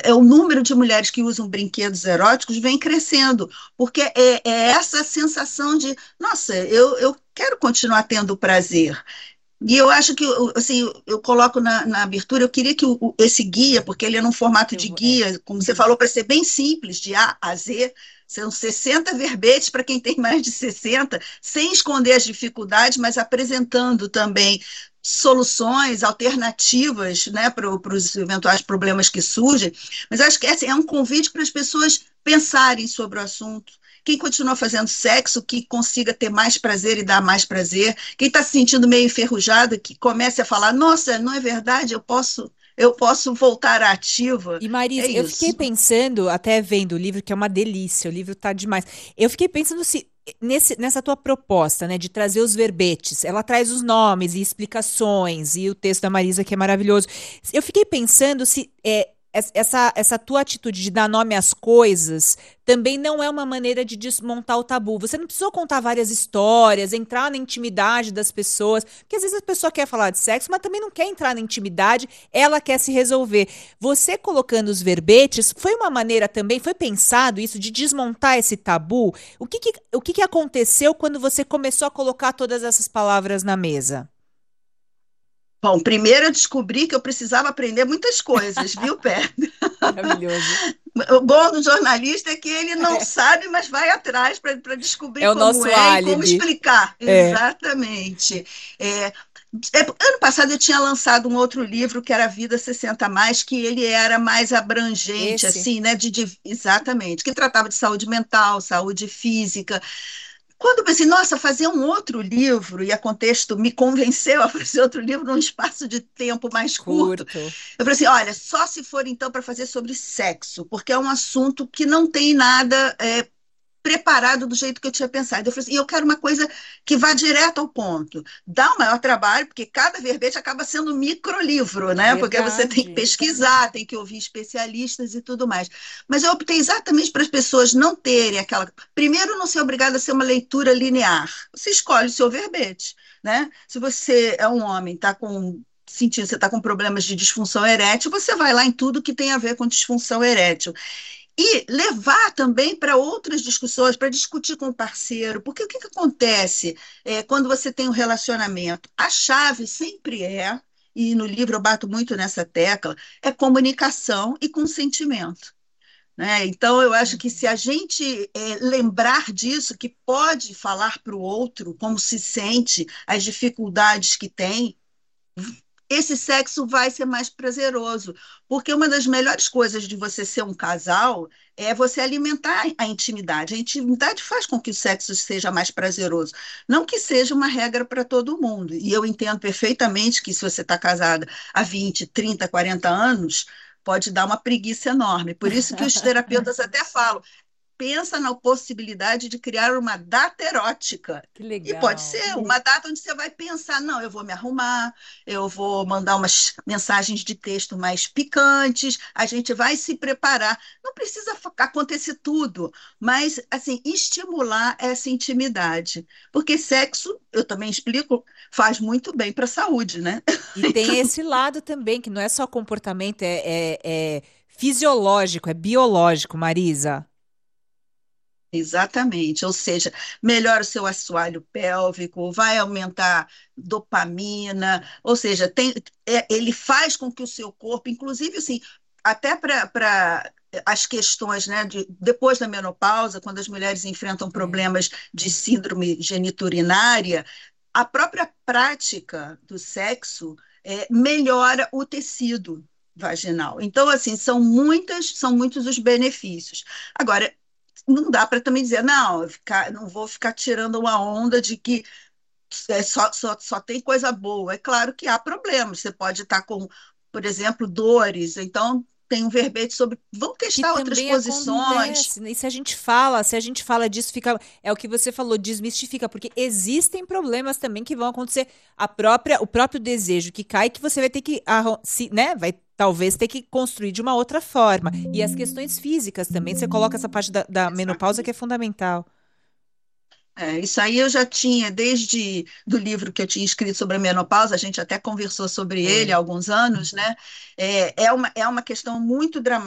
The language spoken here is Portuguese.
o número de mulheres que usam brinquedos eróticos vem crescendo, porque é essa sensação de, nossa, eu quero continuar tendo prazer. E eu acho que, assim, eu coloco na abertura, eu queria que esse guia, porque ele é num formato de guia, como você falou, para ser bem simples, de A a Z, são 60 verbetes para quem tem mais de 60, sem esconder as dificuldades, mas apresentando também soluções alternativas, né, para os eventuais problemas que surgem. Mas acho que assim, é um convite para as pessoas pensarem sobre o assunto. Quem continua fazendo sexo, que consiga ter mais prazer e dar mais prazer. Quem está se sentindo meio enferrujado, que comece a falar: nossa, não é verdade, eu posso voltar à ativa. E É Marisa, eu fiquei isso. pensando, até vendo o livro, que é uma delícia, o livro tá demais. Eu fiquei pensando se nessa tua proposta, né, de trazer os verbetes, ela traz os nomes e explicações, e o texto da Marisa, que é maravilhoso. Eu fiquei pensando se essa tua atitude de dar nome às coisas também não é uma maneira de desmontar o tabu. Você não precisou contar várias histórias, entrar na intimidade das pessoas, porque às vezes a pessoa quer falar de sexo, mas também não quer entrar na intimidade, ela quer se resolver. Você colocando os verbetes, foi uma maneira também, foi pensado isso de desmontar esse tabu? O que que aconteceu quando você começou a colocar todas essas palavras na mesa? Bom, primeiro eu descobri que eu precisava aprender muitas coisas, viu, Pé? Maravilhoso. O bom do jornalista é que ele não sabe, mas vai atrás para descobrir É o como nosso é e como álibi. explicar. É. Exatamente. É, ano passado eu tinha lançado um outro livro que era Vida 60 Mais, que ele era mais abrangente, Esse? assim, né? Exatamente, que tratava de saúde mental, saúde física. Quando eu pensei, nossa, fazer um outro livro, e a Contexto me convenceu a fazer outro livro num espaço de tempo mais curto, Curto. eu falei assim: olha, só se for então para fazer sobre sexo, porque é um assunto que não tem nada preparado do jeito que eu tinha pensado. Eu falei assim: eu quero uma coisa que vá direto ao ponto. Dá um maior trabalho, porque cada verbete acaba sendo um microlivro, né? Porque você tem que Verdade. pesquisar, tem que ouvir especialistas e tudo mais. Mas eu optei exatamente para as pessoas não terem aquela. Primeiro, não ser obrigada a ser uma leitura linear. Você escolhe o seu verbete, né? Se você é um homem, está com sentindo, você está com problemas de disfunção erétil, você vai lá em tudo que tem a ver com disfunção erétil. E levar também para outras discussões, para discutir com o parceiro, porque o que acontece quando você tem um relacionamento? A chave sempre e no livro eu bato muito nessa tecla, é comunicação e consentimento. Né? Então, eu acho que se a gente lembrar disso, que pode falar para o outro como se sente, as dificuldades que tem, esse sexo vai ser mais prazeroso. Porque uma das melhores coisas de você ser um casal é você alimentar a intimidade. A intimidade faz com que o sexo seja mais prazeroso. Não que seja uma regra para todo mundo. E eu entendo perfeitamente que se você está casada há 20, 30, 40 anos, pode dar uma preguiça enorme. Por isso que os terapeutas até falam: pensa na possibilidade de criar uma data erótica. Que E pode legal. ser uma data onde você vai pensar: não, eu vou me arrumar, eu vou mandar umas mensagens de texto mais picantes, a gente vai se preparar. Não precisa acontecer tudo, mas assim, estimular essa intimidade. Porque sexo, eu também explico, faz muito bem para a saúde, né? E tem Então, esse lado também, que não é só comportamento, é fisiológico, é biológico, Marisa. exatamente, ou seja, melhora o seu assoalho pélvico, vai aumentar dopamina, ou seja, ele faz com que o seu corpo, inclusive assim, até para as questões, né, depois da menopausa, quando as mulheres enfrentam É. problemas de síndrome geniturinária, a própria prática do sexo melhora o tecido vaginal. Então, assim, são muitos os benefícios. Agora, não dá para também dizer: não, não vou ficar tirando uma onda de que só tem coisa boa. É claro que há problemas. Você pode estar com, por exemplo, dores. Então, tem um verbete sobre. Vamos Que testar outras também posições. acontece, né? E se a gente fala disso, fica, é o que você falou, desmistifica, porque existem problemas também que vão acontecer, o próprio desejo que cai, que você vai ter que, né, vai talvez ter que construir de uma outra forma. E as questões físicas também, você coloca essa parte da menopausa que é Exatamente. fundamental. Isso aí eu já tinha, desde do livro que eu tinha escrito sobre a menopausa, a gente até conversou sobre ele há Foi. alguns anos, né? É uma questão muito dramática.